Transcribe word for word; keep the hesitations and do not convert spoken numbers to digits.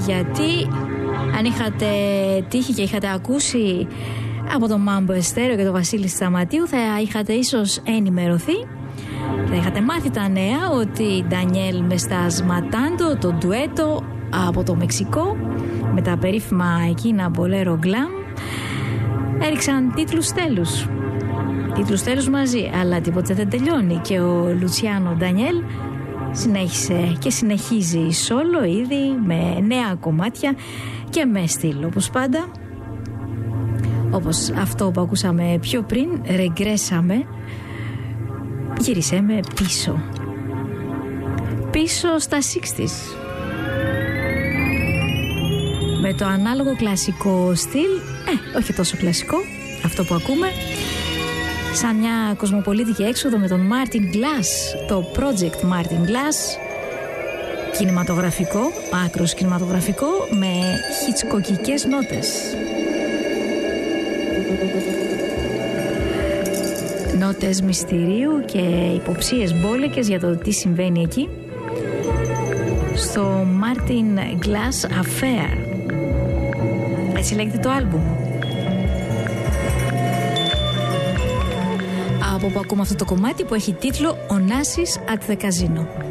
γιατί αν είχατε τύχει και είχατε ακούσει από τον Μάμπο Εστέριο και τον Βασίλη Σταματίου, θα είχατε ίσως ενημερωθεί, θα είχατε μάθει τα νέα ότι η Ντανιέλ Μεστάζ Ματάντο, το ντουέτο από το Μεξικό με τα περίφημα εκείνα μπολέρο γκλάμ, έριξαν τίτλους τέλους τίτλους τέλους μαζί, αλλά τίποτε δεν τελειώνει και ο Λουτσιάνο Ντανιέλ συνέχισε και συνεχίζει σόλο ήδη με νέα κομμάτια και με στυλ, όπως πάντα, όπως αυτό που ακούσαμε πιο πριν, ρεγκρέσαμε, γύρισέμε πίσω πίσω στα εξήντα με το ανάλογο κλασικό στυλ, ε, όχι τόσο κλασικό αυτό που ακούμε, σαν μια κοσμοπολίτικη έξοδο με τον Martin Glass, το Project Martin Glass, κινηματογραφικό, άκρος κινηματογραφικό, με χιτσκοκικές νότες. Νότες μυστηρίου και υποψίες μπόλικες για το τι συμβαίνει εκεί στο Martin Glass Affair. Έτσι λέγεται το άλμπουμ. Από που ακούμε αυτό το κομμάτι που έχει τίτλο «Onassis at the Casino».